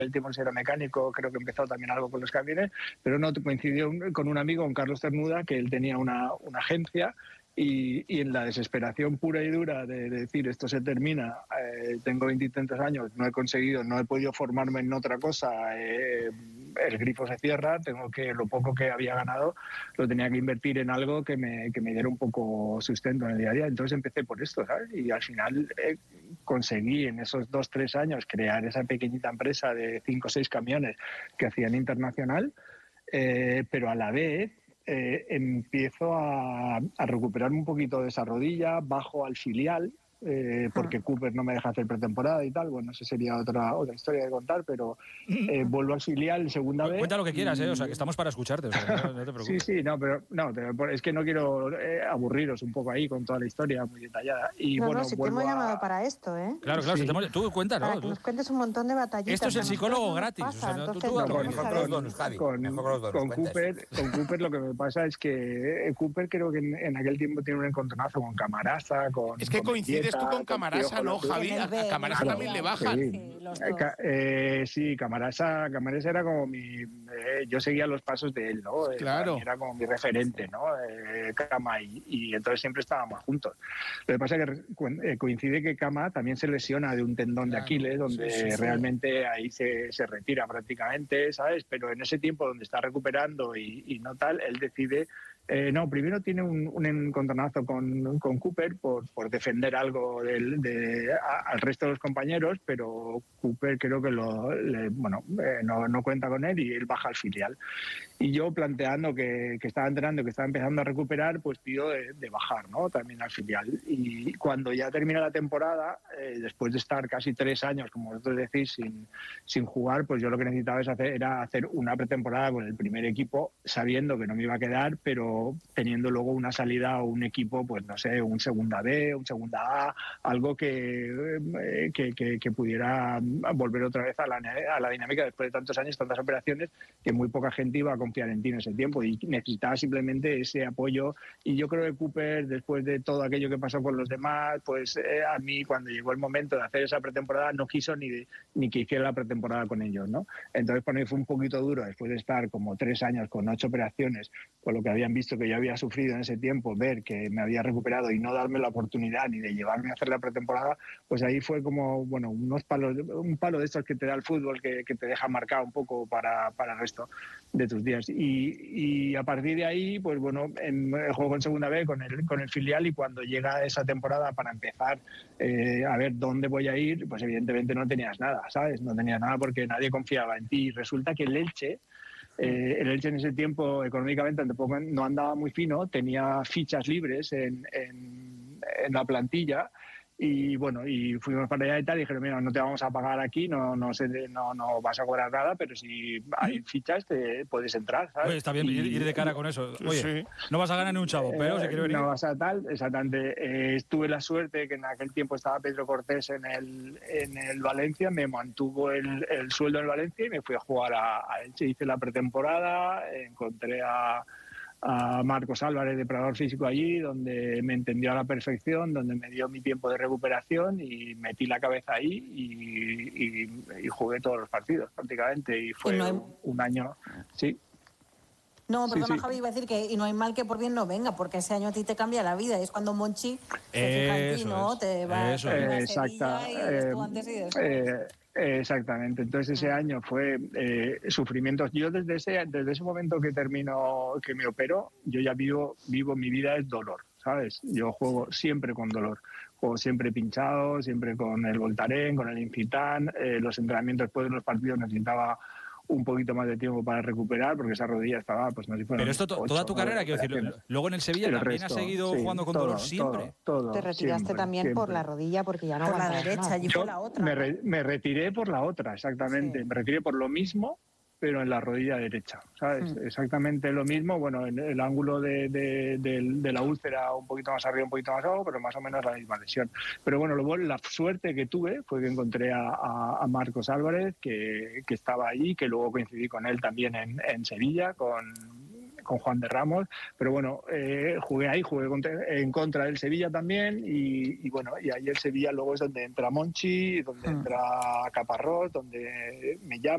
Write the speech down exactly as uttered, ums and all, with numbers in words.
el tiempo era mecánico, creo que empezó también algo con los camiones, pero no coincidió con un amigo, con Carlos Cernuda, que él tenía una, una agencia. Y, y en la desesperación pura y dura de, de decir esto se termina, eh, tengo veintitantos años, no he conseguido, no he podido formarme en otra cosa, eh, el grifo se cierra, tengo que lo poco que había ganado lo tenía que invertir en algo que me, que me diera un poco sustento en el día a día. Entonces empecé por esto, ¿sabes? Y al final eh, conseguí en esos dos, tres años crear esa pequeñita empresa de cinco o seis camiones que hacían internacional, eh, pero a la vez Eh, empiezo a, a recuperarme un poquito de esa rodilla, bajo al filial, eh, porque ah. Cooper no me deja hacer pretemporada y tal. Bueno, esa sería otra otra historia de contar, pero eh, vuelvo al filial segunda vez. Cuenta lo que quieras, y... eh, o sea, que estamos para escucharte, o sea, no, no te preocupes. Sí, sí, no, pero no, es que no quiero eh, aburriros un poco ahí con toda la historia muy detallada. Y no, bueno, no, si vuelvo te hemos a... llamado para esto, ¿eh? Claro, claro, sí. si te hemos... tú cuentas, ¿no? Para que nos cuentes un montón de batallitas. Esto es el psicólogo gratis. Pasa, o sea, no, entonces, tú, tú, no, tú, con, mejor con los donos, Javi. Con, mejor con los donos, con Cooper, con Cooper lo que me pasa es que Cooper creo que en, en aquel tiempo tiene un encontronazo con Camarasa, con... Es que con coincides Dieta, tú con Camarasa, ¿no, Javi? A, a Camarasa claro, también le bajan. Sí, sí, los dos. Eh, sí, Camarasa, Camarasa era como mi... Eh, yo seguía los pasos de él, ¿no? Claro. Era como mi referente, ¿no? Eh, Cama y, y entonces siempre estábamos juntos. Lo que pasa es que coincide que Cama también se lesiona de un tendón claro, de Aquiles, donde sí, sí, sí. realmente ahí se, se retira prácticamente, ¿sabes? Pero en ese tiempo donde está recuperando y, y no tal, él decide... Eh, no, primero tiene un, un encontronazo con, con Cooper por, por defender algo del, de, a, al resto de los compañeros, pero Cooper creo que lo, le, bueno, eh, no, no cuenta con él y él baja al filial. Y yo planteando que, que estaba entrenando, que estaba empezando a recuperar, pues pido de, de bajar, ¿no? También al filial. Y cuando ya termina la temporada, eh, después de estar casi tres años, como vosotros decís, sin, sin jugar, pues yo lo que necesitaba es hacer, era hacer una pretemporada con el primer equipo, sabiendo que no me iba a quedar, pero teniendo luego una salida o un equipo, pues no sé, un segunda B, un segunda A, algo que, eh, que, que, que pudiera volver otra vez a la, a la dinámica después de tantos años, tantas operaciones, que muy poca gente iba a confiar en ti en ese tiempo y necesitaba simplemente ese apoyo. Y yo creo que Cooper, después de todo aquello que pasó con los demás, pues eh, a mí cuando llegó el momento de hacer esa pretemporada no quiso ni, de, ni que hiciera la pretemporada con ellos, ¿no? Entonces para mí fue un poquito duro, después de estar como tres años con ocho operaciones, con lo que habían visto que yo había sufrido en ese tiempo, ver que me había recuperado y no darme la oportunidad ni de llevarme a hacer la pretemporada, pues ahí fue como, bueno, unos palos, un palo de estos que te da el fútbol, que, que te deja marcado un poco para, para el resto de tus días. Y, y a partir de ahí, pues bueno, en, juego en segunda B con el, con el filial y cuando llega esa temporada para empezar eh, a ver dónde voy a ir, pues evidentemente no tenías nada, ¿sabes? No tenías nada porque nadie confiaba en ti. Y resulta que el Elche, Eh, el Elche en ese tiempo económicamente tampoco no andaba muy fino, tenía fichas libres en, en, en la plantilla y bueno, y fuimos para allá y tal y dijeron, mira, no te vamos a pagar aquí, no no sé, no, no vas a cobrar nada, pero si hay fichas te puedes entrar, ¿sabes? Oye, está bien y, ir de cara con eso. Oye, sí. No vas a ganar ni un chavo, pero si quieres venir... No vas a tal, exactamente. Eh, tuve la suerte que en aquel tiempo estaba Pedro Cortés en el, en el Valencia, me mantuvo el, el sueldo en el Valencia y me fui a jugar a, a Elche. Hice la pretemporada, encontré a a Marcos Álvarez, de preparador físico allí, donde me entendió a la perfección, donde me dio mi tiempo de recuperación y metí la cabeza ahí y, y, y jugué todos los partidos prácticamente y fue y no hay... un, un año, sí. No, perdona, sí, sí. Javi, iba a decir que y no hay mal que por bien no venga, porque ese año a ti te cambia la vida. Es cuando Monchi se fija en ti, ¿no? Es, te va eso a es. Exacta, y eres tú antes y después. Eh, Exactamente, entonces ese año fue eh, sufrimientos. Yo desde ese desde ese momento que termino, que me opero, yo ya vivo vivo mi vida es dolor, ¿sabes? Yo juego siempre con dolor, juego siempre pinchado, siempre con el Voltaren, con el Incitan, eh, los entrenamientos después de los partidos necesitaba un poquito más de tiempo para recuperar porque esa rodilla estaba, pues no sé si fueron Pero esto to, ocho, toda tu carrera, quiero decir, luego en el Sevilla el también resto, has seguido sí, jugando con todo, dolor siempre. Todo, todo, te retiraste siempre, también siempre. por la rodilla porque ya no por la aguantabas derecha, más. allí Yo fue la otra. Me, ¿no? re, me retiré por la otra, exactamente. Sí. Me retiré por lo mismo, pero en la rodilla derecha, ¿sabes? Mm. Exactamente lo mismo, bueno, en el ángulo de, de, de, de la úlcera un poquito más arriba, un poquito más abajo, pero más o menos la misma lesión. Pero bueno, luego la suerte que tuve fue que encontré a, a, a Marcos Álvarez, que, que estaba allí, que luego coincidí con él también en, en Sevilla, con... con Juan de Ramos, pero bueno, eh, jugué ahí, jugué contra, en contra del Sevilla también y, y bueno, y ahí el Sevilla luego es donde entra Monchi, donde entra Caparrós, donde me llama